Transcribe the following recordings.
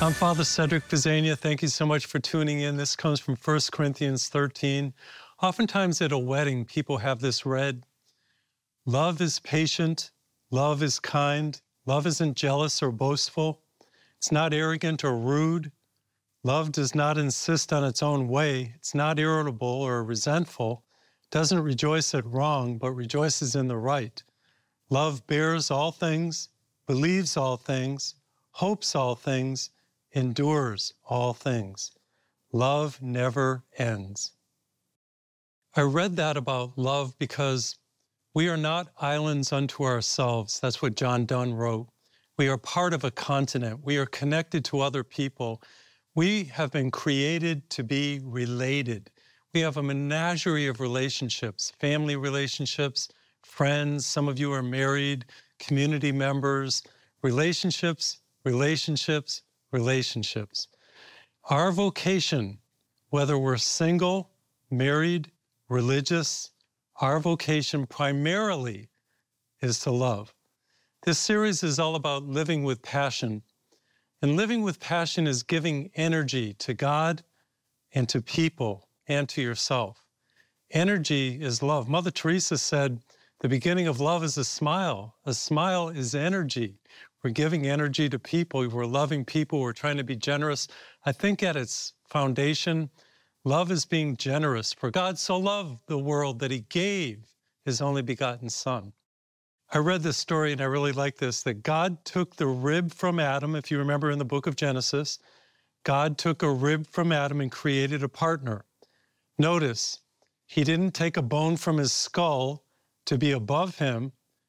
I'm Father Cedric Pisania. Thank you so much for tuning in. This comes from 1 Corinthians 13. Oftentimes at a wedding, people have this read, love is patient, love is kind, love isn't jealous or boastful, it's not arrogant or rude, love does not insist on its own way, it's not irritable or resentful, doesn't rejoice at wrong, but rejoices in the right. Love bears all things, believes all things, hopes all things, endures all things. Love never ends. I read that about love because we are not islands unto ourselves. That's what John Donne wrote. We are part of a continent. We are connected to other people. We have been created to be related. We have a menagerie of relationships, family relationships, friends. Some of you are married, community members, relationships, relationships, relationships. Our vocation, whether we're single, married, religious, our vocation primarily is to love. This series is all about living with passion. And living with passion is giving energy to God and to people and to yourself. Energy is love. Mother Teresa said, the beginning of love is a smile. A smile is energy. We're giving energy to people. We're loving people. We're trying to be generous. I think at its foundation, love is being generous. For God so loved the world that he gave his only begotten Son. I read this story and I really like this, that God took the rib from Adam. If you remember in the book of Genesis, God took a rib from Adam and created a partner. Notice, he didn't take a bone from his skull to be above him.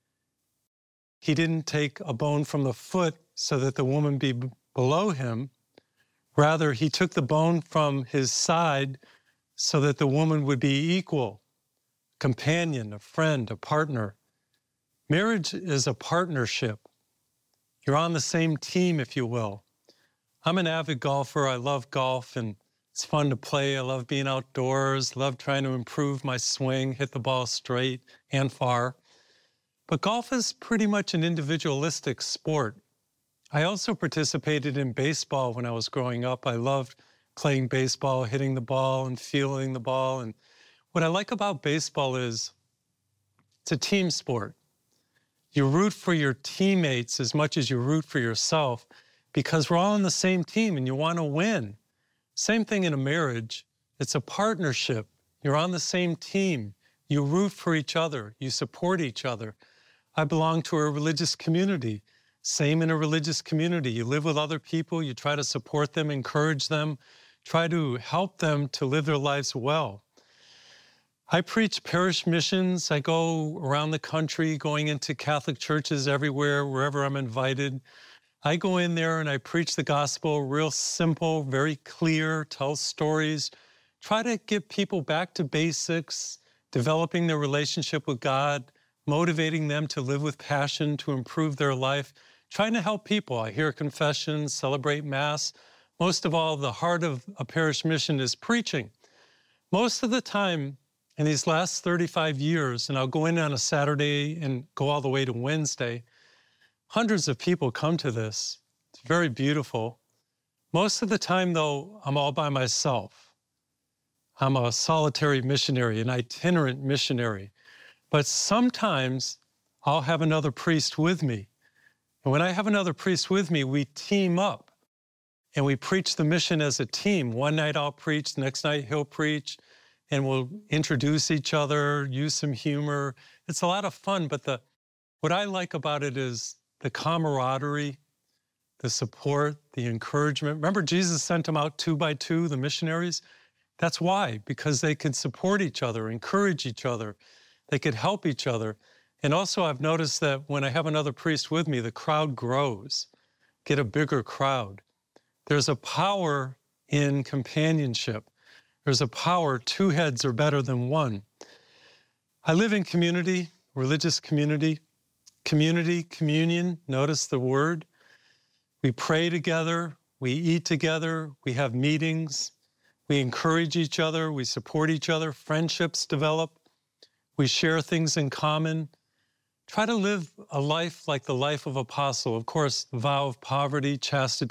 He didn't take a bone from the foot so that the woman be below him. Rather, he took the bone from his side so that the woman would be equal, companion, a friend, a partner. Marriage is a partnership. You're on the same team, if you will. I'm an avid golfer. I love golf, and it's fun to play. I love being outdoors, love trying to improve my swing, hit the ball straight and far. But golf is pretty much an individualistic sport. I also participated in baseball when I was growing up. I loved playing baseball, hitting the ball and feeling the ball. And what I like about baseball is it's a team sport. You root for your teammates as much as you root for yourself because we're all on the same team and you want to win. Same thing in a marriage. It's a partnership. You're on the same team. You root for each other. You support each other. I belong to a religious community. Same in a religious community. You live with other people. You try to support them, encourage them, try to help them to live their lives well. I preach parish missions. I go around the country, going into Catholic churches everywhere, wherever I'm invited. I go in there and I preach the gospel, real simple, very clear, tell stories, try to get people back to basics, developing their relationship with God, motivating them to live with passion, to improve their life, trying to help people. I hear confessions, celebrate Mass. Most of all, the heart of a parish mission is preaching. Most of the time, in these last 35 years, and I'll go in on a Saturday and go all the way to Wednesday, hundreds of people come to this. It's very beautiful. Most of the time, though, I'm all by myself. I'm a solitary missionary, an itinerant missionary. But sometimes I'll have another priest with me. And when I have another priest with me, we team up and we preach the mission as a team. One night I'll preach, the next night he'll preach, and we'll introduce each other, use some humor. It's a lot of fun, but what I like about it is the camaraderie, the support, the encouragement. Remember, Jesus sent them out 2 by 2, the missionaries? That's why, because they could support each other, encourage each other. They could help each other. And also I've noticed that when I have another priest with me, the crowd grows, get a bigger crowd. There's a power in companionship. There's a power, 2 heads are better than 1. I live in community, religious community, communion, notice the word. We pray together, we eat together, we have meetings, we encourage each other, we support each other, friendships develop. We share things in common. Try to live a life like the life of apostle. Of course, the vow of poverty, chastity,